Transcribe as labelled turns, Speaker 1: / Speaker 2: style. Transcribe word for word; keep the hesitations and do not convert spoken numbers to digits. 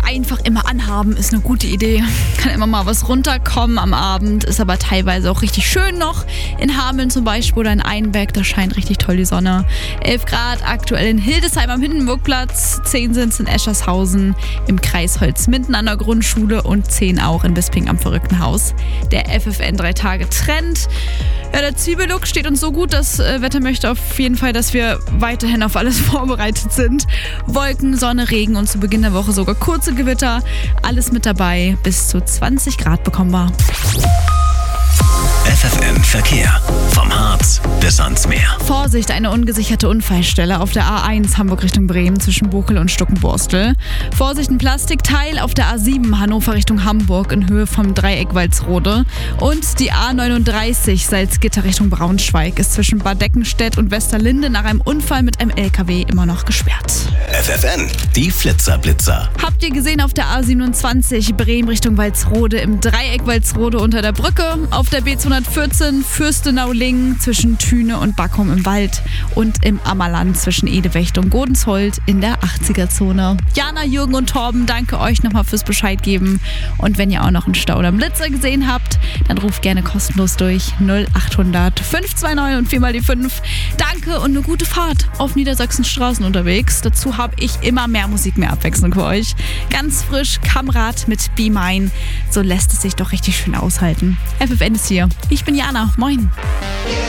Speaker 1: einfach immer anhaben ist eine gute Idee. Kann immer mal was runterkommen am Abend, ist aber teilweise auch richtig schön noch. In Hameln zum Beispiel oder in Einbeck, da scheint richtig toll die Sonne. elf Grad aktuell in Hildesheim am Hindenburgplatz, zehn sind es in Eschershausen, im Kreis Holzminden an der Grundschule und zehn auch in Bisping am Verrücktenhaus. Der F F N drei Tage Trend. Ja, der Zwiebellook steht uns so gut, das äh, Wetter möchte auf jeden Fall, dass wir weiterhin auf alles vorbereitet sind. Wolken, Sonne, Regen und zu Beginn der Woche sogar kurze Gewitter. Alles mit dabei, bis zu zwanzig Grad bekommbar.
Speaker 2: F F N Verkehr. Vom Harz bis ans Meer.
Speaker 1: Vorsicht, eine ungesicherte Unfallstelle auf der A eins Hamburg Richtung Bremen zwischen Bokel und Stuckenborstel. Vorsicht, ein Plastikteil auf der A sieben Hannover Richtung Hamburg in Höhe vom Dreieck Walsrode. Und die A neununddreißig Salzgitter Richtung Braunschweig ist zwischen Bad Deckenstedt und Westerlinde nach einem Unfall mit einem L K W immer noch gesperrt.
Speaker 2: F F N, die Flitzer-Blitzer.
Speaker 1: Habt ihr gesehen auf der A siebenundzwanzig Bremen Richtung Walsrode im Dreieck Walsrode unter der Brücke, auf der B zweihundertvierzehn Fürstenau-Lingen zwischen Thüne und Backum im Wald und im Ammerland zwischen Edewecht und Godensholt in der achtziger-Zone. Jana, Jürgen und Torben, danke euch nochmal fürs Bescheid geben. Und wenn ihr auch noch einen Stau oder einen Blitzer gesehen habt, dann ruft gerne kostenlos durch null achthundert fünf zwei neun und viermal die fünf. Danke und eine gute Fahrt auf Niedersachsens Straßen unterwegs. Dazu habe ich immer mehr Musik, mehr Abwechslung für euch. Ganz frisch Kamrad mit Be Mine. So lässt es sich doch richtig schön aushalten. F F N ist hier. Ich bin Jana. Moin.